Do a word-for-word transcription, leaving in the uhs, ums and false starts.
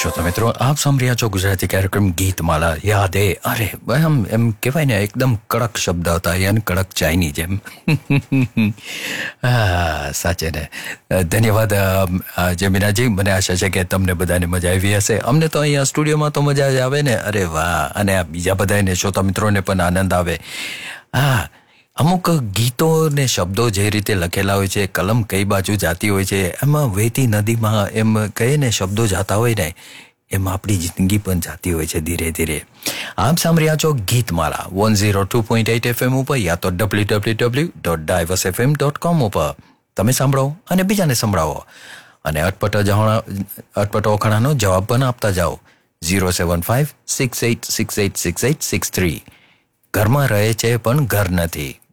શ્રોતા મિત્રો, આપ સાંભળી રહ્યા છો ગુજરાતી કાર્યક્રમ ગીતમાલા. યાદ એ અરે એમ એમ કહેવાય ને, એકદમ કડક શબ્દ હતા, યાની કડક ચાયની જેમ. હા, સાચે ને. ધન્યવાદ જમીનાજી. મને આશા છે કે તમને બધાને મજા આવી હશે. અમને તો અહીંયા સ્ટુડિયોમાં તો મજા જ આવે ને. અરે વાહ. અને આ બીજા બધાને શ્રોતા મિત્રોને પણ આનંદ આવે. હા, અમુક ગીતો ને શબ્દો જે રીતે લખેલા હોય છે, કલમ કઈ બાજુ જાતી હોય છે, એમાં વહેતી નદીમાં એમ કહીએ ને શબ્દો જાતા હોય ને, એમાં આપણી જિંદગી પણ જાતી હોય છે ધીરે ધીરે. આપ સાંભળી રહ્યા છો Geetmala one zero two point eight FM ઉપર, યા તો W W W dot divorce FM dot com ઉપર. તમે સાંભળો અને બીજાને સંભળાવો, અને અટપટો જણા અટપટો ઓખણાનો જવાબ પણ આપતા જાઓ. Zero seven five six eight six eight six eight six three. ઘરમાં રહે છે પણ ઘર નથી,